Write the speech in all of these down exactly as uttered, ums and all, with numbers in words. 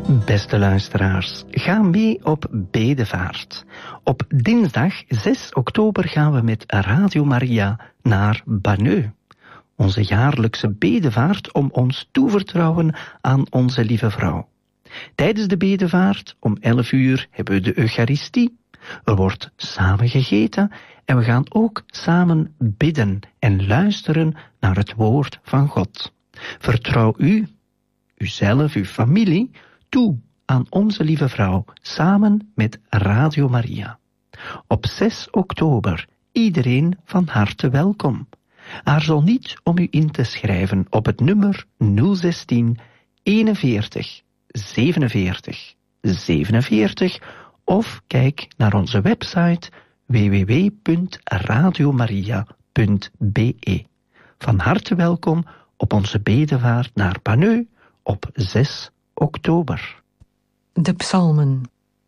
Beste luisteraars, ga mee op bedevaart. Op dinsdag zes oktober gaan we met Radio Maria naar Banneux. Onze jaarlijkse bedevaart om ons toevertrouwen aan onze lieve vrouw. Tijdens de bedevaart om elf uur hebben we de Eucharistie. Er wordt samen gegeten en we gaan ook samen bidden en luisteren naar het woord van God. Vertrouw u, uzelf, uw familie, toe aan onze lieve vrouw, samen met Radio Maria. Op zes oktober, iedereen van harte welkom. Aarzel niet om u in te schrijven op het nummer nul zestien eenenveertig zevenenveertig zevenenveertig of kijk naar onze website w w w punt radiomaria punt b e. Van harte welkom op onze bedevaart naar Banneux op zes oktober. De psalmen.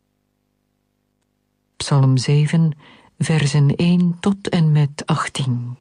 Psalm zeven, versen één tot en met achttien.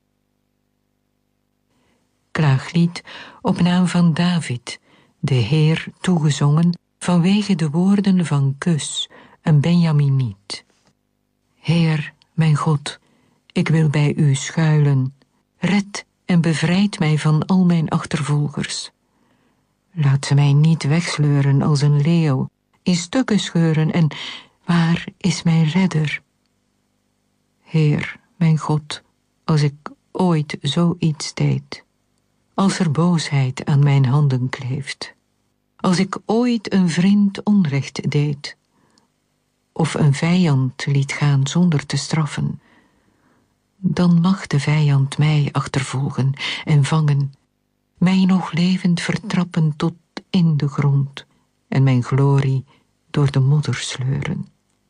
Klaaglied op naam van David, de Heer toegezongen vanwege de woorden van Kus, een Benjaminiet. Heer, mijn God, ik wil bij u schuilen. Red en bevrijd mij van al mijn achtervolgers. Laat ze mij niet wegsleuren als een leeuw, in stukken scheuren, en waar is mijn redder? Heer, mijn God, als ik ooit zoiets deed, als er boosheid aan mijn handen kleeft, als ik ooit een vriend onrecht deed, of een vijand liet gaan zonder te straffen, dan mag de vijand mij achtervolgen en vangen, mij nog levend vertrappen tot in de grond en mijn glorie door de modder sleuren.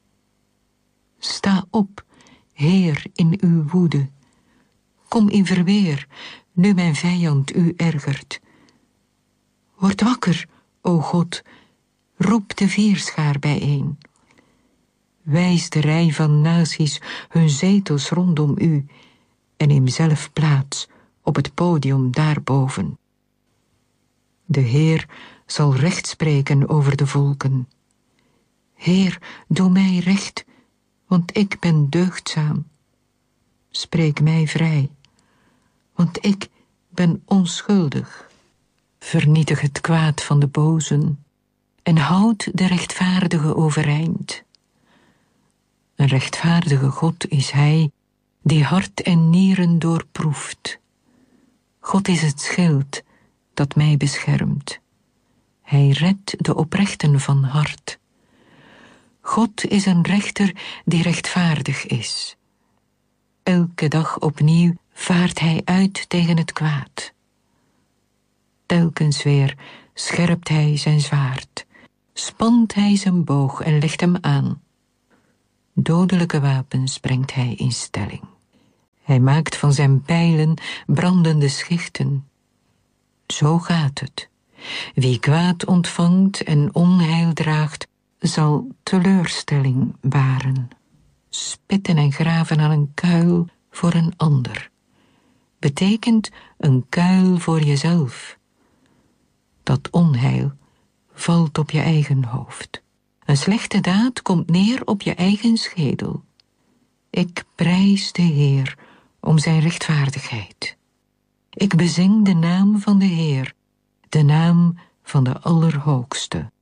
Sta op, Heer, in uw woede. Kom in verweer, nu mijn vijand u ergert. Word wakker, o God, roep de vierschaar bijeen. Wijs de rij van naties hun zetels rondom u en neem zelf plaats op het podium daarboven. De Heer zal recht spreken over de volken. Heer, doe mij recht, want ik ben deugdzaam. Spreek mij vrij, want ik ben onschuldig. Vernietig het kwaad van de bozen en houd de rechtvaardige overeind. Een rechtvaardige God is hij, die hart en nieren doorproeft. God is het schild dat mij beschermt. Hij redt de oprechten van hart. God is een rechter die rechtvaardig is. Elke dag opnieuw vaart hij uit tegen het kwaad. Telkens weer scherpt hij zijn zwaard, spant hij zijn boog en legt hem aan. Dodelijke wapens brengt hij in stelling. Hij maakt van zijn pijlen brandende schichten. Zo gaat het. Wie kwaad ontvangt en onheil draagt, zal teleurstelling baren. Spitten en graven aan een kuil voor een ander betekent een kuil voor jezelf. Dat onheil valt op je eigen hoofd. Een slechte daad komt neer op je eigen schedel. Ik prijs de Heer om zijn rechtvaardigheid. Ik bezing de naam van de Heer, de naam van de Allerhoogste.